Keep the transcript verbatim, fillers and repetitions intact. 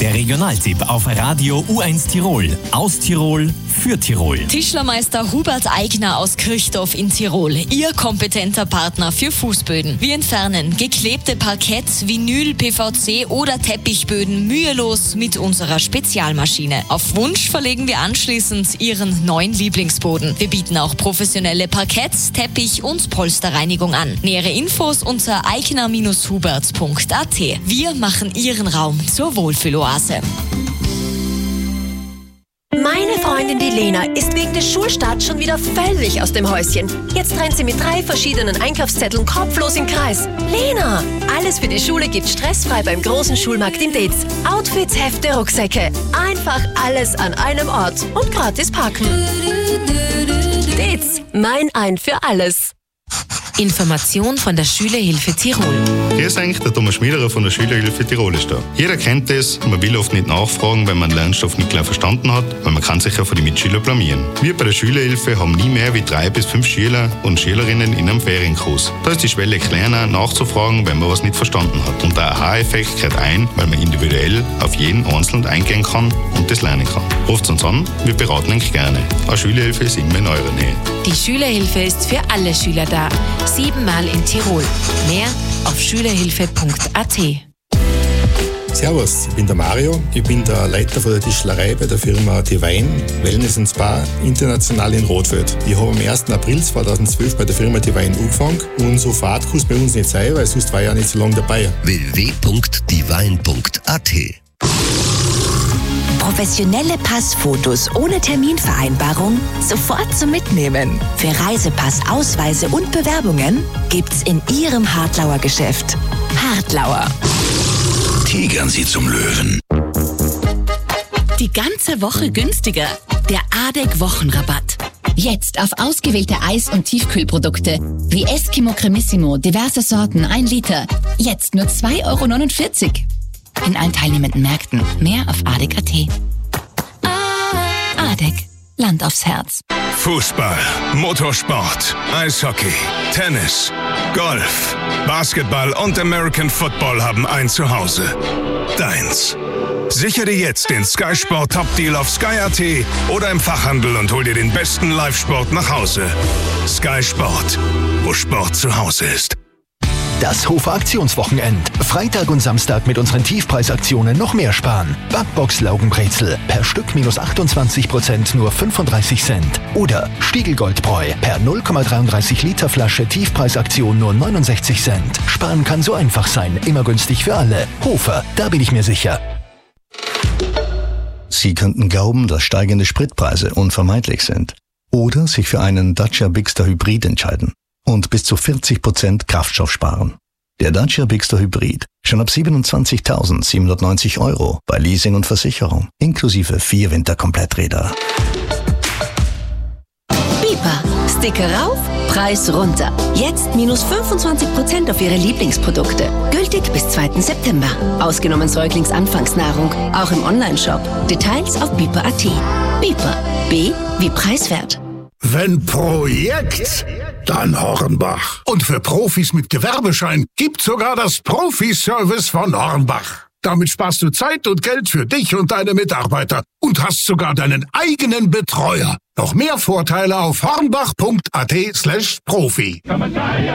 Der Regionaltipp auf Radio U eins Tirol. Aus Tirol für Tirol. Tischlermeister Hubert Eigner aus Kirchdorf in Tirol. Ihr kompetenter Partner für Fußböden. Wir entfernen geklebte Parkett, Vinyl, P V C oder Teppichböden mühelos mit unserer Spezialmaschine. Auf Wunsch verlegen wir anschließend Ihren neuen Lieblingsboden. Wir bieten auch professionelle Parkett-, Teppich- und Polsterreinigung an. Nähere Infos unter eigner Bindestrich hubert Punkt a t. Wir machen Ihren Raum zur Wohlfühloase. Meine Freundin, die Lena, ist wegen des Schulstarts schon wieder völlig aus dem Häuschen. Jetzt rennt sie mit drei verschiedenen Einkaufszetteln kopflos im Kreis. Lena, alles für die Schule gibt's stressfrei beim großen Schulmarkt in Deetz. Outfits, Hefte, Rucksäcke. Einfach alles an einem Ort und gratis parken. Deetz, mein Ein für alles. Information von der Schülerhilfe Tirol. Hier ist eigentlich der Thomas Schmiederer von der Schülerhilfe Tirol ist da. Jeder kennt das, man will oft nicht nachfragen, wenn man einen Lernstoff nicht klar verstanden hat, weil man kann sich ja von den Mitschülern blamieren. Wir bei der Schülerhilfe haben nie mehr wie drei bis fünf Schüler und Schülerinnen in einem Ferienkurs. Da ist die Schwelle kleiner, nachzufragen, wenn man was nicht verstanden hat. Und der Aha-Effekt kehrt ein, weil man individuell auf jeden Einzelnen eingehen kann und das lernen kann. Ruft uns an, wir beraten euch gerne. Eine Schülerhilfe ist immer in eurer Nähe. Die Schülerhilfe ist für alle Schüler da. Siebenmal in Tirol. Mehr auf schülerhilfe Punkt a t. Servus, ich bin der Mario. Ich bin der Leiter von der Tischlerei bei der Firma Divine Wellness and Spa international in Rotfeld. Ich habe am ersten April zweitausendzwölf bei der Firma Divine angefangen und so Fahrt kann es bei uns nicht sein, weil sonst war ich ja nicht so lange dabei. w w w Punkt divine Punkt a t. Professionelle Passfotos ohne Terminvereinbarung sofort zum Mitnehmen. Für Reisepass, Ausweise und Bewerbungen gibt's in Ihrem Hartlauer Geschäft. Hartlauer. Tigern Sie zum Löwen. Die ganze Woche günstiger. Der A D E C-Wochenrabatt. Jetzt auf ausgewählte Eis- und Tiefkühlprodukte wie Eskimo Cremissimo, diverse Sorten, ein Liter. Jetzt nur zwei Euro neunundvierzig. In allen teilnehmenden Märkten. Mehr auf A D E C Punkt a t. A D E C. Land aufs Herz. Fußball, Motorsport, Eishockey, Tennis, Golf, Basketball und American Football haben ein Zuhause. Deins. Sichere jetzt den Sky Sport Top Deal auf Sky Punkt a t oder im Fachhandel und hol dir den besten Live-Sport nach Hause. Sky Sport, wo Sport zu Hause ist. Das Hofer Aktionswochenend. Freitag und Samstag mit unseren Tiefpreisaktionen noch mehr sparen. Backbox Laugenbrezel per Stück minus achtundzwanzig Prozent nur fünfunddreißig Cent. Oder Stiegelgoldbräu per null Komma dreiunddreißig Liter Flasche Tiefpreisaktion nur neunundsechzig Cent. Sparen kann so einfach sein, immer günstig für alle. Hofer, da bin ich mir sicher. Sie könnten glauben, dass steigende Spritpreise unvermeidlich sind. Oder sich für einen Dacia Bigster Hybrid entscheiden und bis zu vierzig Prozent Kraftstoff sparen. Der Dacia Bigster Hybrid schon ab siebenundzwanzigtausendsiebenhundertneunzig Euro bei Leasing und Versicherung, inklusive vier Winterkompletträder. Bipa. Sticker rauf, Preis runter. Jetzt minus fünfundzwanzig Prozent auf Ihre Lieblingsprodukte. Gültig bis zweiten September. Ausgenommen Säuglingsanfangsnahrung, auch im Onlineshop. Details auf bipa Punkt a t. Bipa. B wie preiswert. Wenn Projekt, dann Hornbach. Und für Profis mit Gewerbeschein gibt's sogar das Profi-Service von Hornbach. Damit sparst du Zeit und Geld für dich und deine Mitarbeiter und hast sogar deinen eigenen Betreuer. Noch mehr Vorteile auf hornbach Punkt a t slash profi.